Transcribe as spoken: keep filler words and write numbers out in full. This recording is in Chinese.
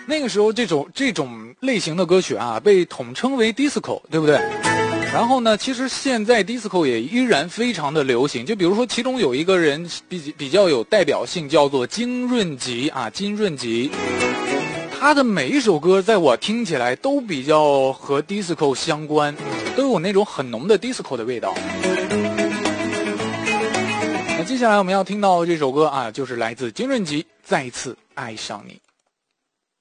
那个时候这种这种类型的歌曲啊，被统称为 disco， 对不对？然后呢，其实现在 disco 也依然非常的流行。就比如说，其中有一个人比比较有代表性，叫做金润吉啊，金润吉。他的每一首歌，在我听起来都比较和 disco 相关，都有那种很浓的 disco 的味道。那接下来我们要听到这首歌啊，就是来自金润吉《再次爱上你》。